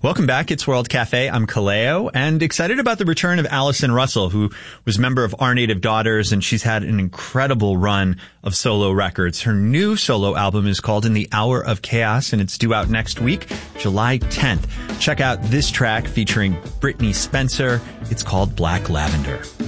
Welcome back. It's World Cafe. I'm Kaleo, and excited about the return of Allison Russell, who was a member of Our Native Daughters, and she's had an incredible run of solo records. Her new solo album is called In the Hour of Chaos, and it's due out next week, July 10th. Check out this track featuring Brittney Spencer. It's called Black Lavender.